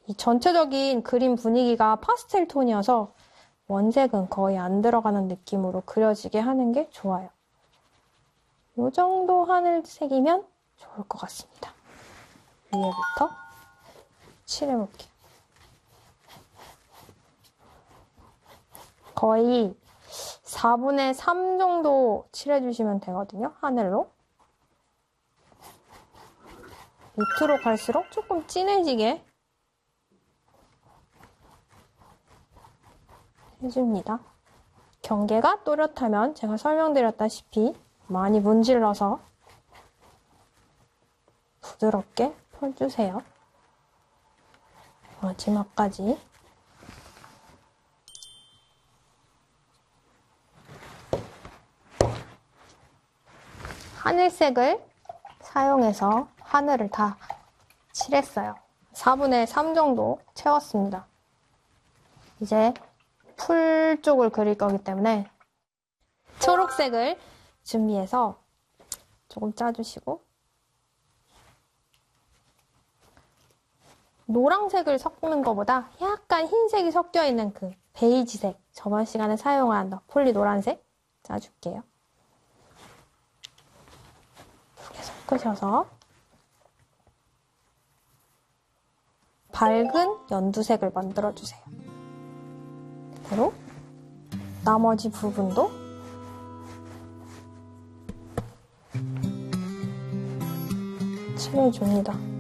이 전체적인 그림 분위기가 파스텔 톤이어서 원색은 거의 안 들어가는 느낌으로 그려지게 하는 게 좋아요. 이 정도 하늘색이면 좋을 것 같습니다. 위에부터 칠해볼게요. 거의 4분의 3 정도 칠해주시면 되거든요. 하늘로. 밑으로 갈수록 조금 진해지게 해줍니다. 경계가 또렷하면 제가 설명드렸다시피 많이 문질러서 부드럽게 펴주세요. 마지막까지. 하늘색을 사용해서 하늘을 다 칠했어요. 4분의 3 정도 채웠습니다. 이제 풀 쪽을 그릴 거기 때문에 초록색을 준비해서 조금 짜주시고 노란색을 섞는 것보다 약간 흰색이 섞여 있는 그 베이지색, 저번 시간에 사용한 폴리 노란색 짜줄게요. 이렇게 섞으셔서 밝은 연두색을 만들어주세요. 그리고 나머지 부분도 칠해줍니다.